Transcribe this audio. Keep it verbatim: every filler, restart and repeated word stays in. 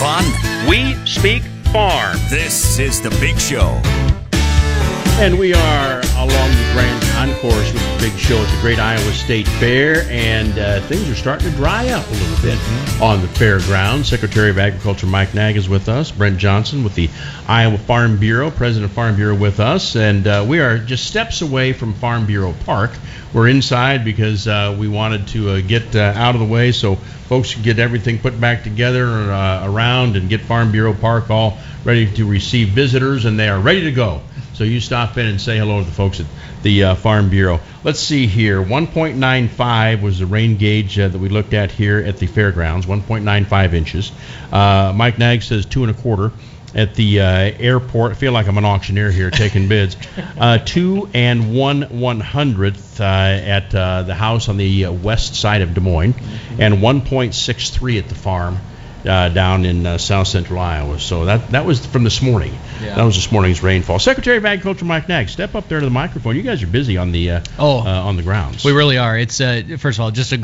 fun. We speak farm. This is The Big Show. And we are along the Grand Concourse with the Big Show at the Great Iowa State Fair, and uh, things are starting to dry up a little bit mm-hmm. on the fairgrounds. Secretary of Agriculture Mike Nag is with us. Brent Johnson with the Iowa Farm Bureau, President of Farm Bureau with us, and uh, we are just steps away from Farm Bureau Park. We're inside because uh, we wanted to uh, get uh, out of the way so folks can get everything put back together uh, around and get Farm Bureau Park all ready to receive visitors, and they are ready to go. So you stop in and say hello to the folks at the uh, Farm Bureau. Let's see here. one point nine five was the rain gauge uh, that we looked at here at the fairgrounds, one point nine five inches. Uh, Mike Nag says two and a quarter. At the uh, airport, I feel like I'm an auctioneer here taking bids. Uh, two and one one hundredth uh, at uh, the house on the uh, west side of Des Moines, and one point six three at the farm uh, down in uh, south central Iowa. So that that was from this morning. Yeah. That was this morning's rainfall. Secretary of Agriculture Mike Nag, step up there to the microphone. You guys are busy on the uh, oh, uh, on the grounds. We really are. It's uh, first of all just a